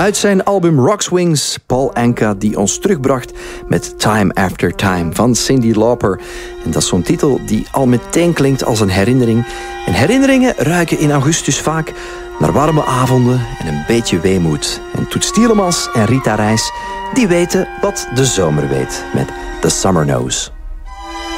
Uit zijn album Rockswings, Paul Anka, die ons terugbracht met Time After Time van Cyndi Lauper. En dat is zo'n titel die al meteen klinkt als een herinnering. En herinneringen ruiken in augustus vaak naar warme avonden en een beetje weemoed. En Toets Tielemans en Rita Reis, die weten wat de zomer weet met The Summer Knows.